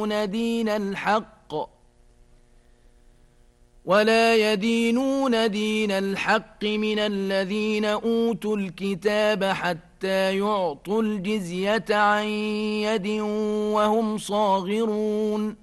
يدينون دين الحق من الذين أوتوا الكتاب حتى يعطوا الجزية عن يد وهم صاغرون